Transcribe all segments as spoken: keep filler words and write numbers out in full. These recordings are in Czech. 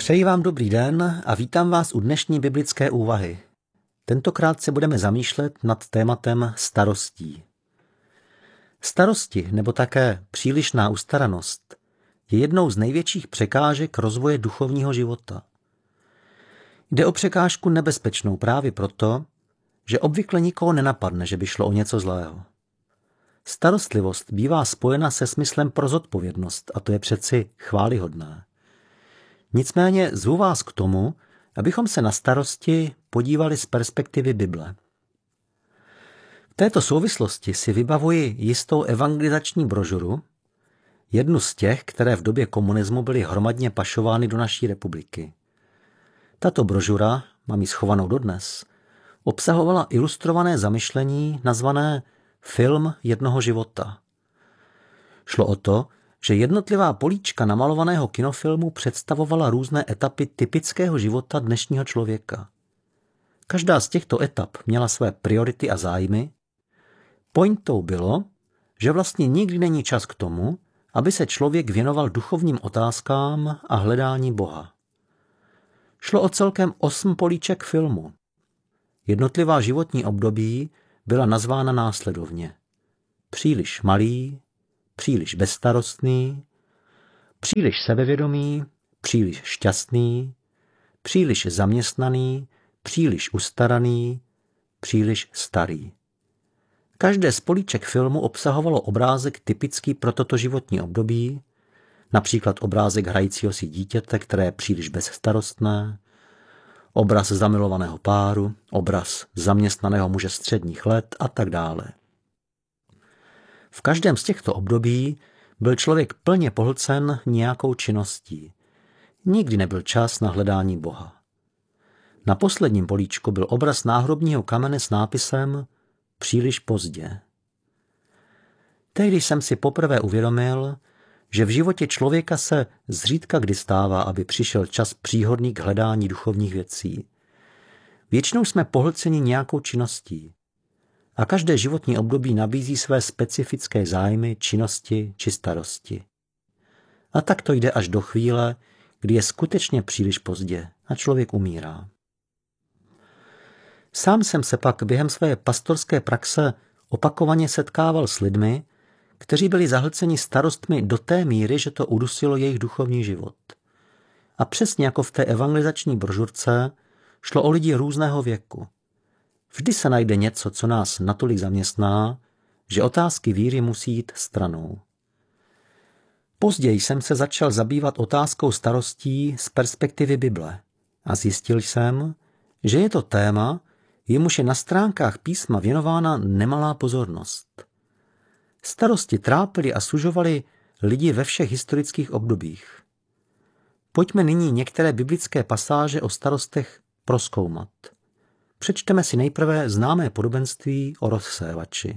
Přeji vám dobrý den a vítám vás u dnešní biblické úvahy. Tentokrát se budeme zamýšlet nad tématem starostí. Starosti, nebo také přílišná ustaranost, je jednou z největších překážek rozvoje duchovního života. Jde o překážku nebezpečnou právě proto, že obvykle nikoho nenapadne, že by šlo o něco zlého. Starostlivost bývá spojena se smyslem pro zodpovědnost a to je přeci chvályhodné. Nicméně zvu vás k tomu, abychom se na starosti podívali z perspektivy Bible. V této souvislosti si vybavuji jistou evangelizační brožuru, jednu z těch, které v době komunismu byly hromadně pašovány do naší republiky. Tato brožura, mám ji schovanou dodnes, obsahovala ilustrované zamyšlení nazvané Film jednoho života. Šlo o to, že jednotlivá políčka namalovaného kinofilmu představovala různé etapy typického života dnešního člověka. Každá z těchto etap měla své priority a zájmy. Pointou bylo, že vlastně nikdy není čas k tomu, aby se člověk věnoval duchovním otázkám a hledání Boha. Šlo o celkem osm políček filmu. Jednotlivá životní období byla nazvána následovně. Příliš malý, příliš bezstarostný, příliš sebevědomý, příliš šťastný, příliš zaměstnaný, příliš ustaraný, příliš starý. Každé z políček filmu obsahovalo obrázek typický pro toto životní období, například obrázek hrajícího si dítěte, které je příliš bezstarostné, obraz zamilovaného páru, obraz zaměstnaného muže středních let a tak dále. V každém z těchto období byl člověk plně pohlcen nějakou činností. Nikdy nebyl čas na hledání Boha. Na posledním políčku byl obraz náhrobního kamene s nápisem Příliš pozdě. Tehdy jsem si poprvé uvědomil, že v životě člověka se zřídka kdy stává, aby přišel čas příhodný k hledání duchovních věcí. Většinou jsme pohlceni nějakou činností. A každé životní období nabízí své specifické zájmy, činnosti či starosti. A tak to jde až do chvíle, kdy je skutečně příliš pozdě a člověk umírá. Sám jsem se pak během své pastorské praxe opakovaně setkával s lidmi, kteří byli zahlceni starostmi do té míry, že to udusilo jejich duchovní život. A přesně jako v té evangelizační brožurce šlo o lidi různého věku. Vždy se najde něco, co nás natolik zaměstná, že otázky víry musí jít stranou. Později jsem se začal zabývat otázkou starostí z perspektivy Bible a zjistil jsem, že je to téma, jemuž je na stránkách písma věnována nemalá pozornost. Starosti trápily a sužovaly lidi ve všech historických obdobích. Pojďme nyní některé biblické pasáže o starostech prozkoumat. Přečteme si nejprve známé podobenství o rozsévači.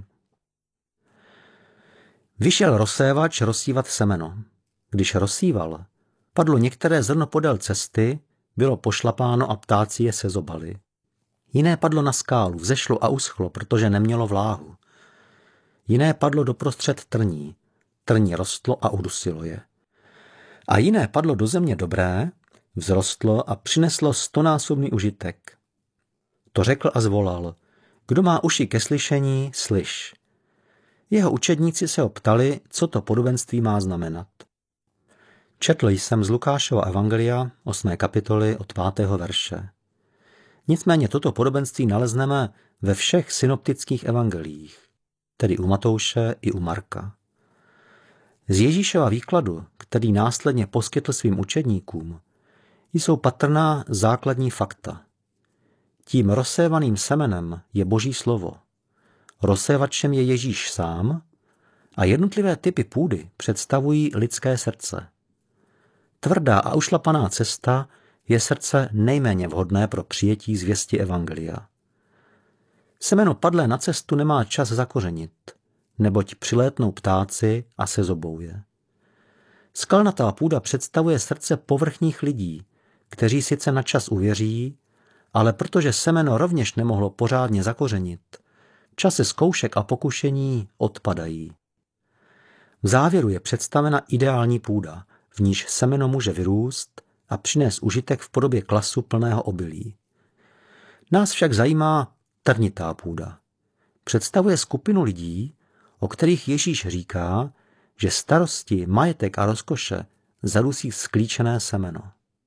Vyšel rozsévač rozsívat semeno. Když rozsíval, padlo některé zrno podél cesty, bylo pošlapáno a ptáci je sezobali. Jiné padlo na skálu, vzešlo a uschlo, protože nemělo vláhu. Jiné padlo doprostřed trní, trní rostlo a udusilo je. A jiné padlo do země dobré, vzrostlo a přineslo stonásobný užitek. To řekl a zvolal, kdo má uši ke slyšení, slyš. Jeho učedníci se ho ptali, co to podobenství má znamenat. Četl jsem z Lukášova evangelia, osmé kapitoly od pátého verše. Nicméně toto podobenství nalezneme ve všech synoptických evangeliích, tedy u Matouše i u Marka. Z Ježíšova výkladu, který následně poskytl svým učedníkům, jsou patrná základní fakta. Tím rozsévaným semenem je Boží slovo. Rozsévačem je Ježíš sám a jednotlivé typy půdy představují lidské srdce. Tvrdá a ušlapaná cesta je srdce nejméně vhodné pro přijetí zvěsti evangelia. Semeno padlé na cestu nemá čas zakořenit, neboť přilétnou ptáci a sezobou je. Skalnatá půda představuje srdce povrchních lidí, kteří sice na čas uvěří, ale protože semeno rovněž nemohlo pořádně zakořenit, časy zkoušek a pokušení odpadají. V závěru je představena ideální půda, v níž semeno může vyrůst a přinést užitek v podobě klasu plného obilí. Nás však zajímá trnitá půda. Představuje skupinu lidí, o kterých Ježíš říká, že starosti, majetek a rozkoše zadusí sklíčené semeno.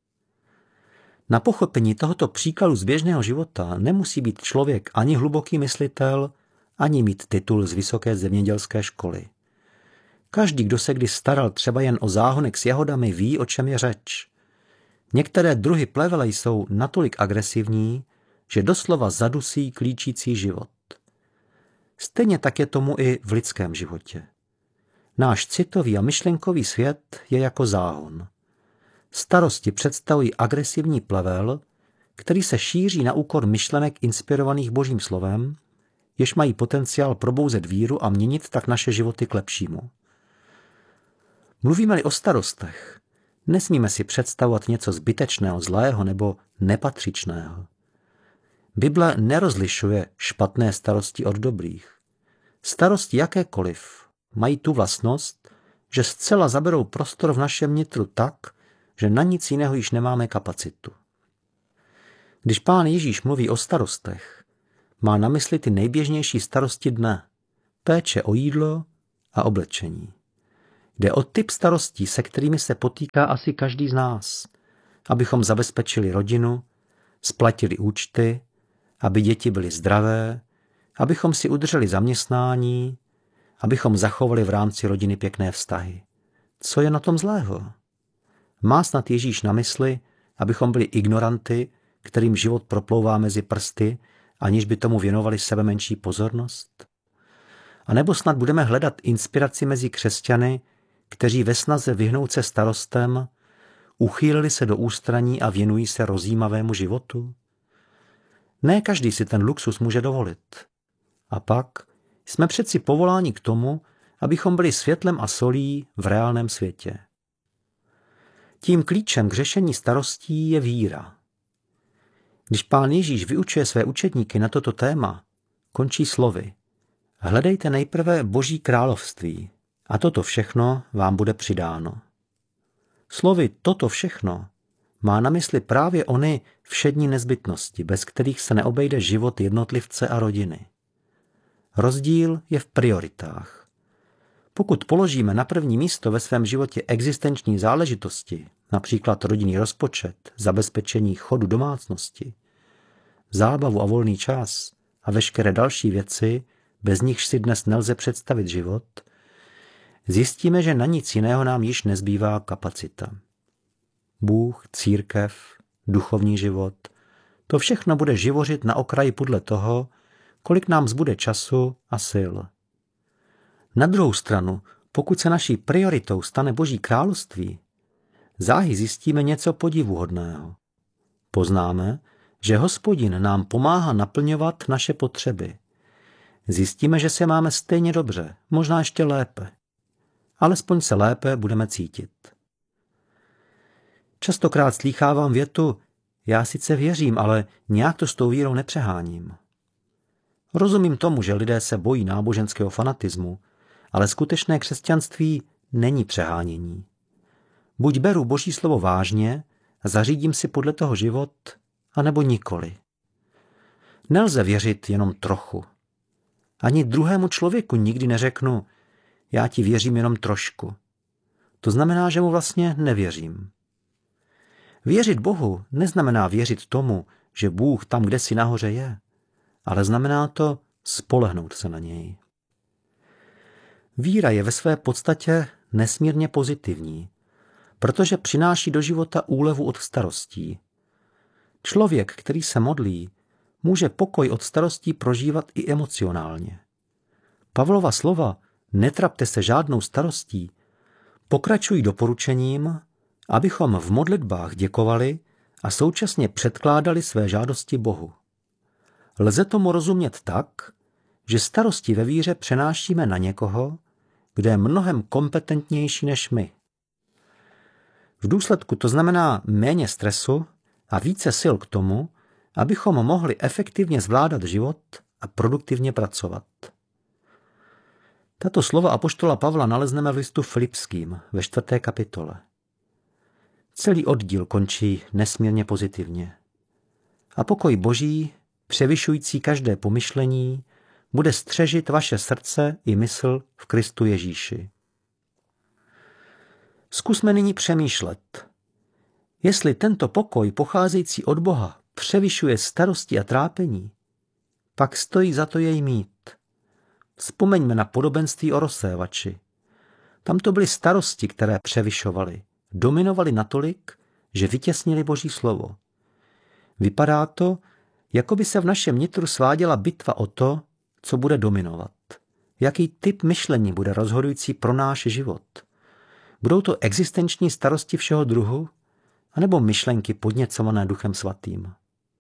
Na pochopení tohoto příkladu z běžného života nemusí být člověk ani hluboký myslitel, ani mít titul z vysoké zemědělské školy. Každý, kdo se kdy staral třeba jen o záhonek s jahodami, ví, o čem je řeč. Některé druhy plevele jsou natolik agresivní, že doslova zadusí klíčící život. Stejně tak je tomu i v lidském životě. Náš citový a myšlenkový svět je jako záhon. Starosti představují agresivní plevel, který se šíří na úkor myšlenek inspirovaných Božím slovem, jež mají potenciál probouzet víru a měnit tak naše životy k lepšímu. Mluvíme-li o starostech, nesmíme si představovat něco zbytečného, zlého nebo nepatřičného. Bible nerozlišuje špatné starosti od dobrých. Starosti jakékoliv mají tu vlastnost, že zcela zaberou prostor v našem nitru tak, že na nic jiného již nemáme kapacitu. Když Pán Ježíš mluví o starostech, má na mysli ty nejběžnější starosti dne, péče o jídlo a oblečení. Jde o typ starostí, se kterými se potýká asi každý z nás, abychom zabezpečili rodinu, splatili účty, aby děti byly zdravé, abychom si udrželi zaměstnání, abychom zachovali v rámci rodiny pěkné vztahy. Co je na tom zlého? Má snad Ježíš na mysli, abychom byli ignoranty, kterým život proplouvá mezi prsty, aniž by tomu věnovali sebe menší pozornost? A nebo snad budeme hledat inspiraci mezi křesťany, kteří ve snaze vyhnout se starostem uchýlili se do ústraní a věnují se rozjímavému životu? Ne každý si ten luxus může dovolit. A pak jsme přeci povoláni k tomu, abychom byli světlem a solí v reálném světě. Tím klíčem k řešení starostí je víra. Když Pán Ježíš vyučuje své učedníky na toto téma, končí slovy: hledejte nejprve Boží království a toto všechno vám bude přidáno. Slovy toto všechno má na mysli právě ony všední nezbytnosti, bez kterých se neobejde život jednotlivce a rodiny. Rozdíl je v prioritách. Pokud položíme na první místo ve svém životě existenční záležitosti, například rodinný rozpočet, zabezpečení chodu domácnosti, zábavu a volný čas a veškeré další věci, bez nichž si dnes nelze představit život, zjistíme, že na nic jiného nám již nezbývá kapacita. Bůh, církev, duchovní život, to všechno bude živořit na okraji podle toho, kolik nám zbude času a sil. Na druhou stranu, pokud se naší prioritou stane Boží království, záhy zjistíme něco podivuhodného. Poznáme, že Hospodin nám pomáhá naplňovat naše potřeby. Zjistíme, že se máme stejně dobře, možná ještě lépe. Alespoň se lépe budeme cítit. Častokrát slýchávám větu: já sice věřím, ale nějak to s tou vírou nepřeháním. Rozumím tomu, že lidé se bojí náboženského fanatismu, ale skutečné křesťanství není přehánění. Buď beru Boží slovo vážně a zařídím si podle toho život, anebo nikoli. Nelze věřit jenom trochu. Ani druhému člověku nikdy neřeknu: já ti věřím jenom trošku. To znamená, že mu vlastně nevěřím. Věřit Bohu neznamená věřit tomu, že Bůh tam kdesi nahoře je, ale znamená to spolehnout se na něj. Víra je ve své podstatě nesmírně pozitivní, protože přináší do života úlevu od starostí. Člověk, který se modlí, může pokoj od starostí prožívat i emocionálně. Pavlova slova netrapte se žádnou starostí pokračují doporučením, abychom v modlitbách děkovali a současně předkládali své žádosti Bohu. Lze tomu rozumět tak, že starosti ve víře přenášíme na někoho, kdo je mnohem kompetentnější než my. V důsledku to znamená méně stresu a více sil k tomu, abychom mohli efektivně zvládat život a produktivně pracovat. Tato slova apoštola Pavla nalezneme v listu Filipským ve čtvrté kapitole. Celý oddíl končí nesmírně pozitivně. A pokoj Boží, převyšující každé pomyšlení, bude střežit vaše srdce i mysl v Kristu Ježíši. Zkusme nyní přemýšlet. Jestli tento pokoj pocházející od Boha převyšuje starosti a trápení, pak stojí za to jej mít. Vzpomeňme na podobenství o rozsévači. Tam to byly starosti, které převyšovaly, dominovaly natolik, že vytěsnili Boží slovo. Vypadá to, jako by se v našem nitru sváděla bitva o to, co bude dominovat. Jaký typ myšlení bude rozhodující pro náš život. Budou to existenční starosti všeho druhu, anebo myšlenky podněcované Duchem Svatým?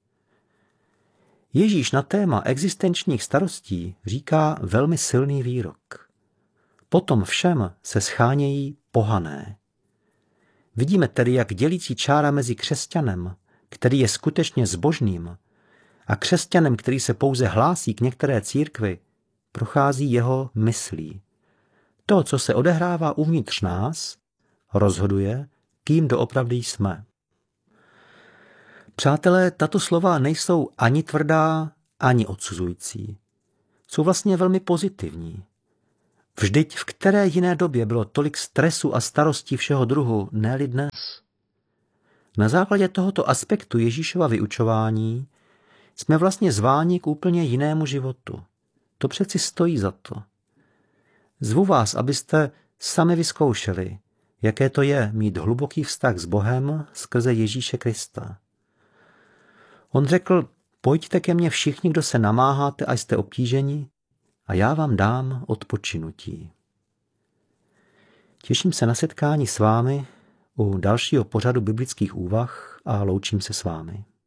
Ježíš na téma existenčních starostí říká velmi silný výrok. Potom všem se schánějí pohané. Vidíme tedy, jak dělící čára mezi křesťanem, který je skutečně zbožným, a křesťanem, který se pouze hlásí k některé církvi, prochází jeho myslí. To, co se odehrává uvnitř nás, rozhoduje, kým doopravdy jsme. Přátelé, tato slova nejsou ani tvrdá, ani odsuzující. Jsou vlastně velmi pozitivní. Vždyť v které jiné době bylo tolik stresu a starostí všeho druhu, ne-li dnes? Na základě tohoto aspektu Ježíšova vyučování jsme vlastně zváni k úplně jinému životu. To přeci stojí za to. Zvu vás, abyste sami vyzkoušeli, jaké to je mít hluboký vztah s Bohem skrze Ježíše Krista. On řekl, pojďte ke mně všichni, kdo se namáháte a jste obtíženi, a já vám dám odpočinutí. Těším se na setkání s vámi u dalšího pořadu biblických úvah a loučím se s vámi.